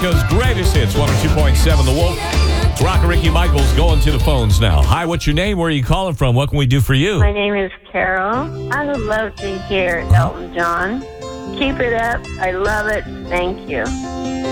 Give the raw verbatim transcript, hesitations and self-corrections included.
America's greatest hits, one oh two point seven The Wolf. It's Rock Ricky Michaels going to the phones now. Hi, what's your name? Where are you calling from? What can we do for you? My name is Carol. I would love to hear Elton John. Keep it up. I love it. Thank you.